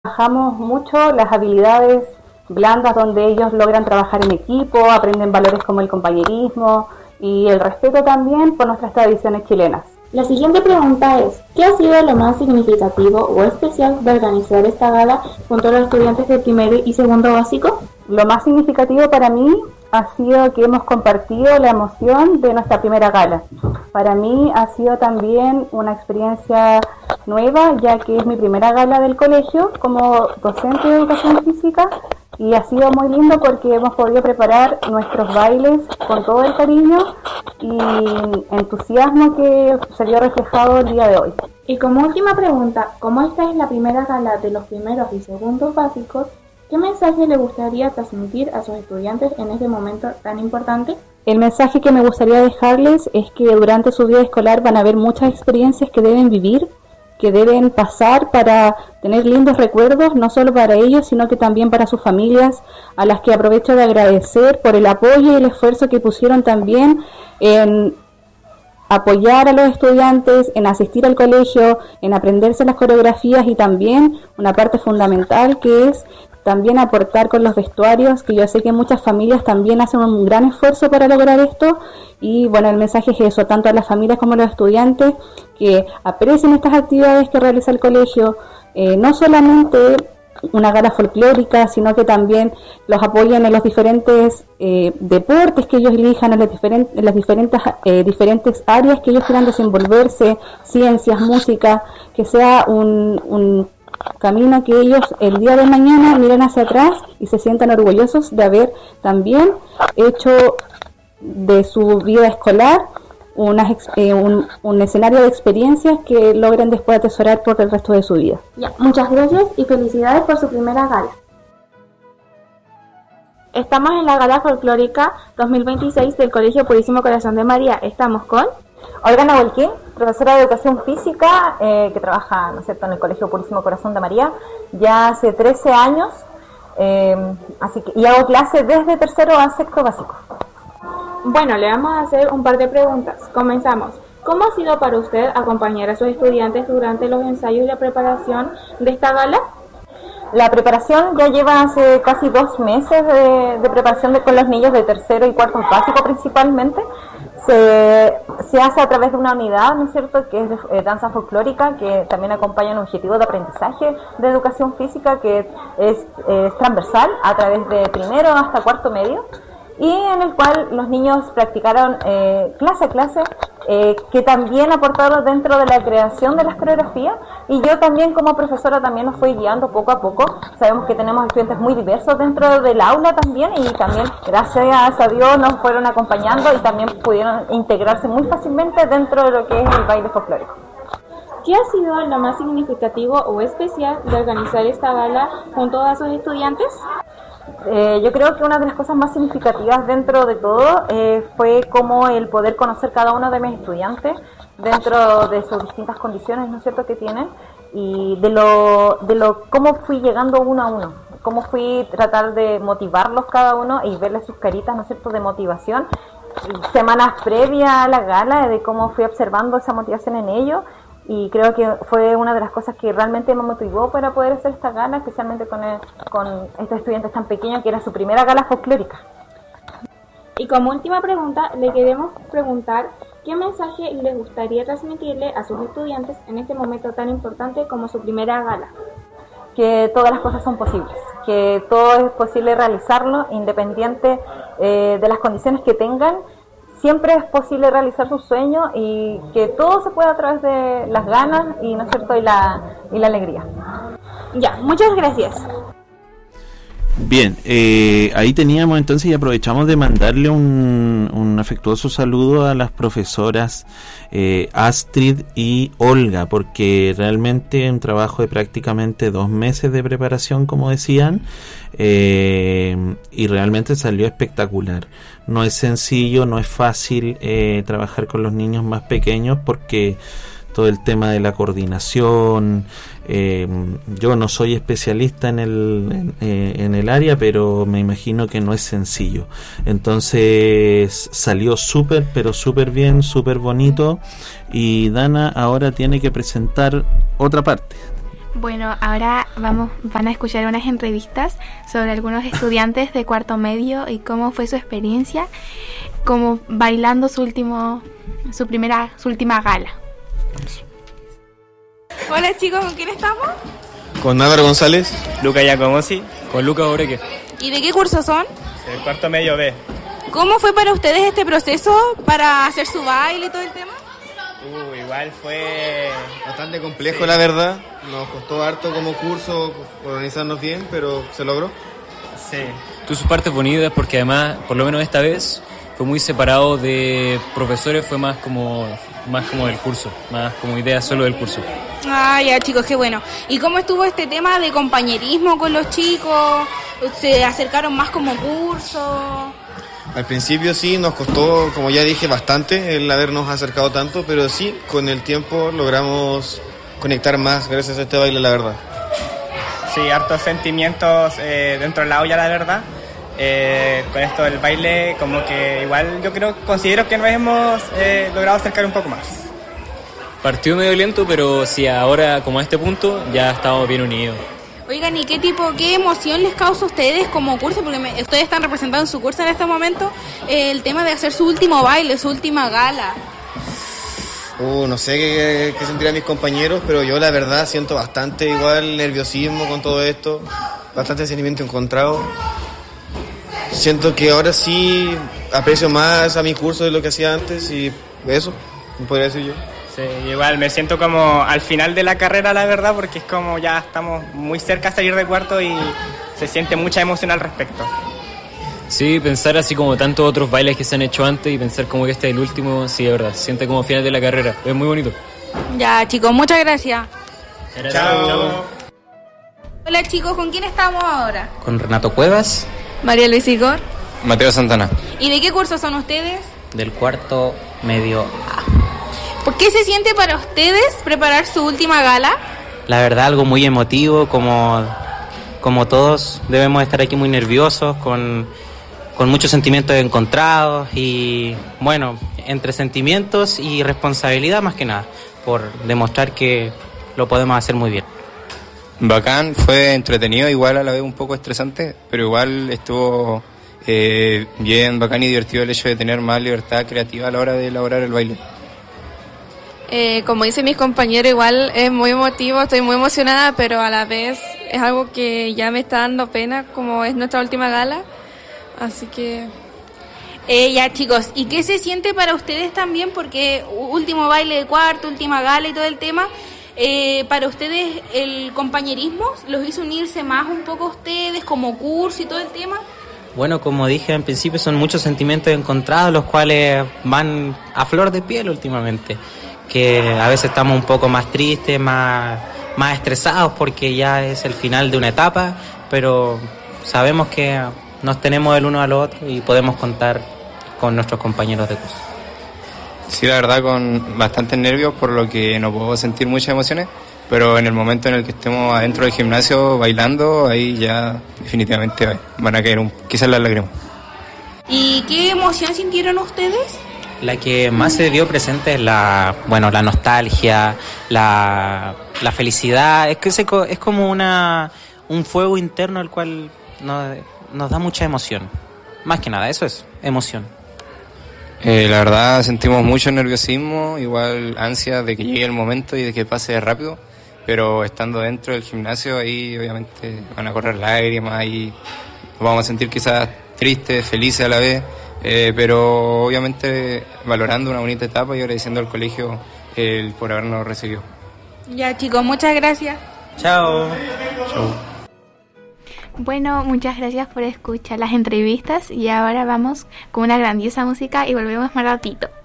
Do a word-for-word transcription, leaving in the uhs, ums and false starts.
Trabajamos mucho las habilidades blandas donde ellos logran trabajar en equipo, aprenden valores como el compañerismo y el respeto también por nuestras tradiciones chilenas. La siguiente pregunta es, ¿qué ha sido lo más significativo o especial de organizar esta gala junto a los estudiantes de primero y segundo básico? Lo más significativo para mí ha sido que hemos compartido la emoción de nuestra primera gala. Para mí ha sido también una experiencia nueva, ya que es mi primera gala del colegio como docente de educación física, y ha sido muy lindo porque hemos podido preparar nuestros bailes con todo el cariño y entusiasmo que se vio reflejado el día de hoy. Y como última pregunta, como esta es la primera gala de los primeros y segundos básicos, ¿qué mensaje le gustaría transmitir a sus estudiantes en este momento tan importante? El mensaje que me gustaría dejarles es que durante su vida escolar van a haber muchas experiencias que deben vivir, que deben pasar para tener lindos recuerdos, no solo para ellos, sino que también para sus familias, a las que aprovecho de agradecer por el apoyo y el esfuerzo que pusieron también en apoyar a los estudiantes, en asistir al colegio, en aprenderse las coreografías y también una parte fundamental que es también aportar con los vestuarios, que yo sé que muchas familias también hacen un gran esfuerzo para lograr esto. Y bueno, el mensaje es eso, tanto a las familias como a los estudiantes, que aprecien estas actividades que realiza el colegio, eh, no solamente una gala folclórica, sino que también los apoyen en los diferentes eh, deportes que ellos elijan, en las diferentes, en las diferentes, eh, diferentes áreas que ellos quieran desenvolverse, ciencias, música, que sea un, un camino que ellos el día de mañana miren hacia atrás y se sientan orgullosos de haber también hecho de su vida escolar una, eh, un, un escenario de experiencias que logren después atesorar por el resto de su vida. Ya, muchas gracias y felicidades por su primera gala. Estamos en la gala folclórica dos mil veintiséis del Colegio Purísimo Corazón de María. Estamos con Olga Nahuelquín, profesora de Educación Física, eh, que trabaja, ¿no es cierto?, en el Colegio Purísimo Corazón de María ya hace trece años, eh, así que, y hago clases desde tercero a sexto básico. Bueno, le vamos a hacer un par de preguntas. Comenzamos. ¿Cómo ha sido para usted acompañar a sus estudiantes durante los ensayos y la preparación de esta gala? La preparación ya lleva hace casi dos meses de, de preparación de, con los niños de tercero y cuarto básico principalmente. Se, se hace a través de una unidad, ¿no es cierto?, que es de, eh, danza folclórica, que también acompaña un objetivo de aprendizaje de educación física que es, es transversal a través de primero hasta cuarto medio, y en el cual los niños practicaron eh, clase a clase, eh, que también aportaron dentro de la creación de las coreografías, y yo también como profesora también los fui guiando poco a poco. Sabemos que tenemos estudiantes muy diversos dentro del aula también, y también gracias a Dios nos fueron acompañando y también pudieron integrarse muy fácilmente dentro de lo que es el baile folclórico. ¿Qué ha sido lo más significativo o especial de organizar esta gala junto a sus estudiantes? Eh, yo creo que una de las cosas más significativas dentro de todo eh, fue como el poder conocer cada uno de mis estudiantes dentro de sus distintas condiciones, ¿no es cierto?, que tienen, y de lo, de lo cómo fui llegando uno a uno, cómo fui tratar de motivarlos cada uno y verles sus caritas, ¿no es cierto?, de motivación, semanas previas a la gala, de cómo fui observando esa motivación en ellos. Y creo que fue una de las cosas que realmente me motivó para poder hacer esta gala, especialmente con, el, con estos estudiantes tan pequeños, que era su primera gala folclórica. Y como última pregunta, le queremos preguntar qué mensaje les gustaría transmitirle a sus estudiantes en este momento tan importante como su primera gala. Que todas las cosas son posibles, que todo es posible realizarlo, independiente eh, de las condiciones que tengan. Siempre es posible realizar sus sueños y que todo se pueda a través de las ganas y, ¿no es cierto?, y la, y la alegría. Ya, muchas gracias. Bien, eh, ahí teníamos entonces, y aprovechamos de mandarle un, un afectuoso saludo a las profesoras eh, Astrid y Olga, porque realmente un trabajo de prácticamente dos meses de preparación, como decían, eh, y realmente salió espectacular. No es sencillo, no es fácil eh, trabajar con los niños más pequeños, porque todo el tema de la coordinación, eh, yo no soy especialista en el en, eh, en el área, pero me imagino que no es sencillo. Entonces salió súper, pero súper bien, súper bonito, y Dana ahora tiene que presentar otra parte. Bueno, ahora vamos, van a escuchar unas entrevistas sobre algunos estudiantes de cuarto medio y cómo fue su experiencia, como bailando su último, su primera, su última gala. Hola chicos, ¿con quién estamos? Con Álvaro González, Luca Giacomosi, con Luca Oreque. ¿Y de qué curso son? El cuarto medio B. ¿Cómo fue para ustedes este proceso para hacer su baile y todo el tema? Uh, igual fue bastante complejo, sí. La verdad. Nos costó harto como curso organizarnos bien, pero se logró. Sí. Tuvo sus partes bonitas porque además, por lo menos esta vez, fue muy separado de profesores, fue más como más como del curso, más como idea solo del curso. Ah, ya chicos, qué bueno. ¿Y cómo estuvo este tema de compañerismo con los chicos? ¿Se acercaron más como curso? Al principio sí, nos costó, como ya dije, bastante el habernos acercado tanto, pero sí, con el tiempo logramos conectar más gracias a este baile, la verdad. Sí, hartos sentimientos eh, dentro de la olla, la verdad. Eh, con esto del baile, como que igual yo creo, considero que nos hemos eh, logrado acercar un poco más. Partió medio lento, pero sí, ahora como a este punto ya estamos bien unidos. Oigan, ¿y qué tipo, qué emoción les causa a ustedes como curso? Porque me, ustedes están representando en su curso en este momento eh, el tema de hacer su último baile, su última gala. Uh, no sé qué, qué sentirán mis compañeros, pero yo la verdad siento bastante igual nerviosismo con todo esto, bastante sentimiento encontrado. Siento que ahora sí aprecio más a mi curso de lo que hacía antes y eso, podría decir yo. Sí, igual me siento como al final de la carrera, la verdad, porque es como ya estamos muy cerca de salir de cuarto y se siente mucha emoción al respecto. Sí, pensar así como tantos otros bailes que se han hecho antes y pensar como que este es el último, sí, de verdad, se siente como final de la carrera, es muy bonito. Ya chicos, muchas gracias. Chao. Chao. Hola chicos, ¿con quién estamos ahora? Con Renato Cuevas, María Luis Igor, Mateo Santana. ¿Y de qué curso son ustedes? Del cuarto medio A. ¿Por qué se siente para ustedes preparar su última gala? La verdad, algo muy emotivo, como, como todos debemos estar aquí muy nerviosos, con, con muchos sentimientos encontrados y, bueno, entre sentimientos y responsabilidad más que nada, por demostrar que lo podemos hacer muy bien. Bacán, fue entretenido, igual a la vez un poco estresante, pero igual estuvo eh, bien, bacán y divertido el hecho de tener más libertad creativa a la hora de elaborar el baile. Eh, como dicen mis compañeros, igual es muy emotivo, estoy muy emocionada, pero a la vez es algo que ya me está dando pena, como es nuestra última gala, así que... Eh, ya chicos, ¿y qué se siente para ustedes también? Porque último baile de cuarto, última gala y todo el tema, eh, para ustedes el compañerismo los hizo unirse más un poco a ustedes como curso y todo el tema. Bueno, como dije al principio, son muchos sentimientos encontrados, los cuales van a flor de piel últimamente. Que a veces estamos un poco más tristes, más, más estresados porque ya es el final de una etapa, pero sabemos que nos tenemos el uno al otro y podemos contar con nuestros compañeros de curso. Sí, la verdad, con bastantes nervios, por lo que no puedo sentir muchas emociones, pero en el momento en el que estemos adentro del gimnasio bailando, ahí ya definitivamente van a caer un, quizás las lágrimas. ¿Y qué emoción sintieron ustedes? La que más se vio presente es la, bueno, la nostalgia, la, la felicidad. Es que se, es como una un fuego interno el cual nos, nos da mucha emoción. Más que nada, eso es emoción. Eh, la verdad sentimos mucho nerviosismo, igual ansia de que llegue el momento y de que pase rápido, pero estando dentro del gimnasio ahí obviamente van a correr lágrimas y nos vamos a sentir quizás tristes, felices a la vez. Eh, pero obviamente valorando una bonita etapa y agradeciendo al colegio el por habernos recibido. Ya chicos, muchas gracias. Chao. Chao. Bueno, muchas gracias por escuchar las entrevistas y ahora vamos con una grandiosa música y volvemos más ratito.